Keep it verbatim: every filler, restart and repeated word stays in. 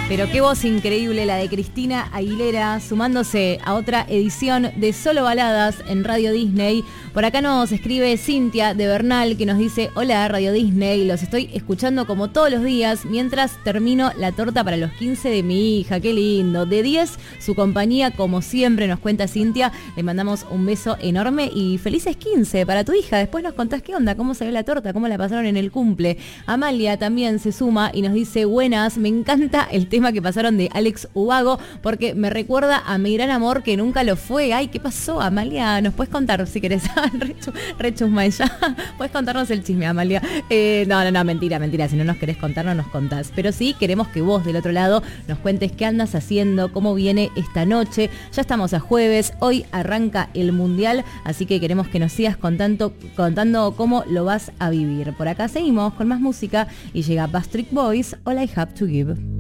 Pero qué voz increíble la de Cristina Aguilera, sumándose a otra edición de Solo Baladas en Radio Disney. Por acá nos escribe Cintia de Bernal, que nos dice: hola Radio Disney, los estoy escuchando como todos los días mientras termino la torta para los quince de mi hija. Qué lindo. De diez, su compañía como siempre, nos cuenta Cintia. Le mandamos un beso enorme y felices quince para tu hija. Después nos contás qué onda, cómo salió la torta, cómo la pasaron en el cumple. Amalia también se suma y nos dice: buenas, me encanta el tema que pasaron de Alex Ubago porque me recuerda a mi gran amor que nunca lo fue. Ay, ¿qué pasó, Amalia? ¿Nos puedes contar si querés? Rechusma ella. Puedes contarnos el chisme, Amalia. Eh, no, no, no, mentira, mentira. Si no nos querés contar, no nos contás. Pero sí queremos que vos del otro lado nos cuentes qué andas haciendo, cómo viene esta noche. Ya estamos a jueves, hoy arranca el Mundial, así que queremos que nos sigas contando, contando cómo lo vas a vivir. Por acá seguimos con más música y llega Backstreet Boys, All I Have to Give.